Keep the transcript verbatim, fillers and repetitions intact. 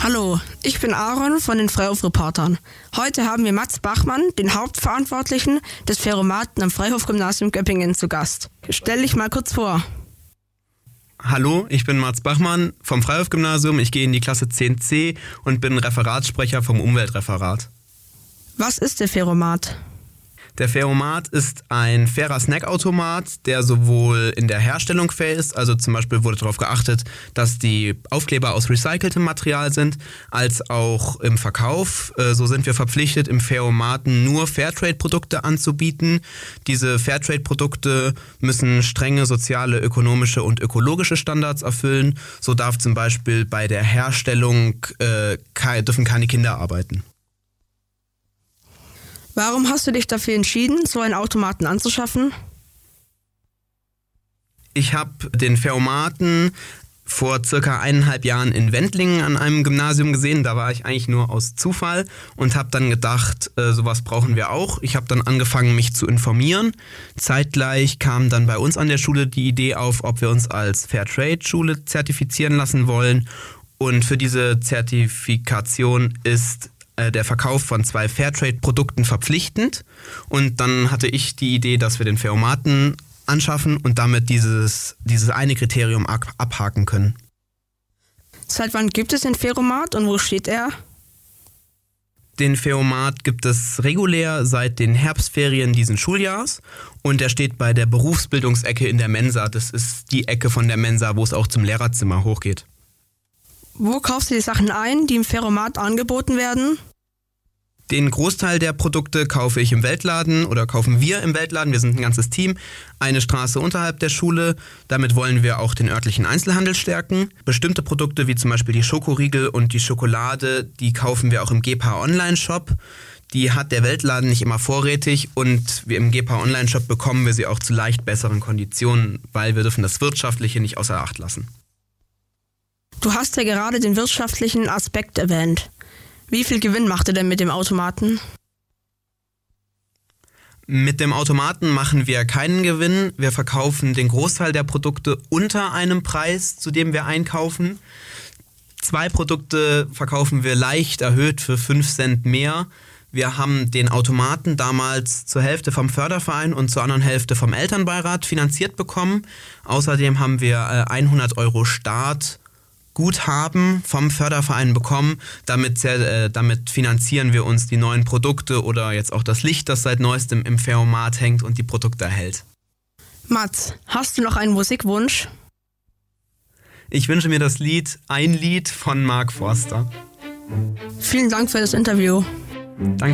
Hallo, ich bin Aaron von den Freihof-Reportern. Heute haben wir Mats Bachmann, den Hauptverantwortlichen des Feromaten am Freihof-Gymnasium Göppingen, zu Gast. Stell dich mal kurz vor. Hallo, ich bin Mats Bachmann vom Freihof-Gymnasium. Ich gehe in die Klasse zehn C und bin Referatssprecher vom Umweltreferat. Was ist der Feromat? Der Feromat ist ein fairer Snackautomat, der sowohl in der Herstellung fair ist, also zum Beispiel wurde darauf geachtet, dass die Aufkleber aus recyceltem Material sind, als auch im Verkauf. So sind wir verpflichtet, im Feromaten nur Fairtrade-Produkte anzubieten. Diese Fairtrade-Produkte müssen strenge soziale, ökonomische und ökologische Standards erfüllen. So darf zum Beispiel bei der Herstellung äh, dürfen keine Kinder arbeiten. Warum hast du dich dafür entschieden, so einen Automaten anzuschaffen? Ich habe den Feromaten vor circa eineinhalb Jahren in Wendlingen an einem Gymnasium gesehen. Da war ich eigentlich nur aus Zufall und habe dann gedacht, äh, sowas brauchen wir auch. Ich habe dann angefangen, mich zu informieren. Zeitgleich kam dann bei uns an der Schule die Idee auf, ob wir uns als Fairtrade-Schule zertifizieren lassen wollen. Und für diese Zertifikation ist der Verkauf von zwei Fairtrade-Produkten verpflichtend. Und dann hatte ich die Idee, dass wir den Feromaten anschaffen und damit dieses, dieses eine Kriterium abhaken können. Seit wann gibt es den Feromat und wo steht er? Den Feromat gibt es regulär seit den Herbstferien diesen Schuljahrs und er steht bei der Berufsbildungsecke in der Mensa. Das ist die Ecke von der Mensa, wo es auch zum Lehrerzimmer hochgeht. Wo kaufst du die Sachen ein, die im Feromat angeboten werden? Den Großteil der Produkte kaufe ich im Weltladen oder kaufen wir im Weltladen. Wir sind ein ganzes Team, eine Straße unterhalb der Schule. Damit wollen wir auch den örtlichen Einzelhandel stärken. Bestimmte Produkte wie zum Beispiel die Schokoriegel und die Schokolade, die kaufen wir auch im G P A Online-Shop. Die hat der Weltladen nicht immer vorrätig und wir im G P A Online-Shop bekommen wir sie auch zu leicht besseren Konditionen, weil wir dürfen das Wirtschaftliche nicht außer Acht lassen. Du hast ja gerade den wirtschaftlichen Aspekt erwähnt. Wie viel Gewinn macht ihr denn mit dem Automaten? Mit dem Automaten machen wir keinen Gewinn. Wir verkaufen den Großteil der Produkte unter einem Preis, zu dem wir einkaufen. Zwei Produkte verkaufen wir leicht erhöht für fünf Cent mehr. Wir haben den Automaten damals zur Hälfte vom Förderverein und zur anderen Hälfte vom Elternbeirat finanziert bekommen. Außerdem haben wir hundert Euro Start Guthaben vom Förderverein bekommen. Damit, äh, damit finanzieren wir uns die neuen Produkte oder jetzt auch das Licht, das seit neuestem im Feromat hängt und die Produkte erhält. Mats, hast du noch einen Musikwunsch? Ich wünsche mir das Lied Ein Lied von Mark Forster. Vielen Dank für das Interview. Danke.